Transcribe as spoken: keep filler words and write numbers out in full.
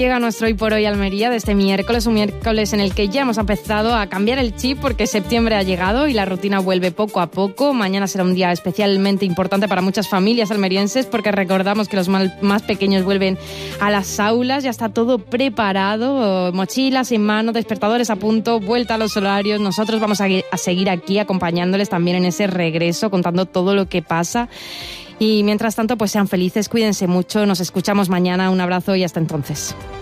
Llega nuestro Hoy por Hoy Almería de este miércoles, un miércoles en el que ya hemos empezado a cambiar el chip porque septiembre ha llegado y la rutina vuelve poco a poco. Mañana será un día especialmente importante para muchas familias almerienses porque recordamos que los más pequeños vuelven a las aulas, ya está todo preparado, mochilas en mano, despertadores a punto, vuelta a los horarios. Nosotros vamos a, a seguir aquí acompañándoles también en ese regreso, contando todo lo que pasa. Y mientras tanto, pues sean felices, cuídense mucho, nos escuchamos mañana, un abrazo y hasta entonces.